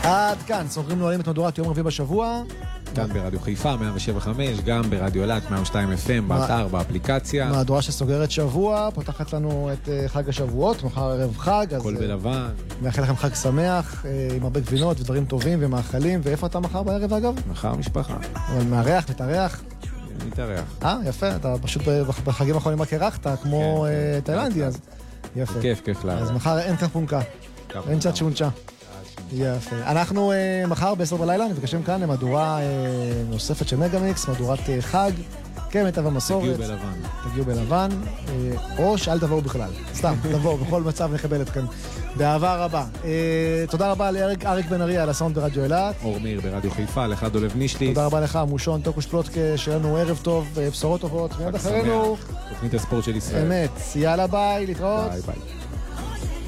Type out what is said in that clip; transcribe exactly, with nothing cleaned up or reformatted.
עד כאן, סוגרים נועלים את מהדורת יום רביעי בשבוע. כאן ברדיו חיפה, מאה שבע וחמש, גם ברדיו אילת, מאה ושתיים אף אם, באתר, באפליקציה. מהדורה שסוגרת שבוע, פותחת לנו את חג השבועות, מחר ערב חג. הכל בלבן. מאחל לכם חג שמח, עם הרבה גבינות ודברים טובים ומאכלים. ואיפה אתה מחר בערב אגב? מחר משפחה. אבל מארח, מתארח? מתארח. אה, יפה, אתה פשוט בחגים האחרונים רק הרחת, כמו תאילנדי, אז יפה. כיף, כיף לה. אז מחר אין כאן פונקה, אין קצת שונצ'ה. יפה. אנחנו uh, מחר בעשר בלילה נפגשים כאן למהדורה uh, נוספת של מגה-מיקס, מהדורת uh, חג, כמיטב המסורת. תגיעו בלבן. תגיעו בלבן, uh, או שאל תבואו בכלל. סתם, תבואו, בכל מצב נכבל אתכם. באהבה רבה. Uh, תודה רבה לאריק אריק בן אריה על הסאונד ברדיו אילת. אור מאיר ברדיו חיפה, לך דולב נישטיס. תודה רבה לך, מושון טוקוש פלוטקה, שיהיה לנו ערב טוב, בשורות טובות. מיד אחרינו. תוכנית הספורט של ישראל. אמת. יאללה ביי, להתראות. ביי ביי.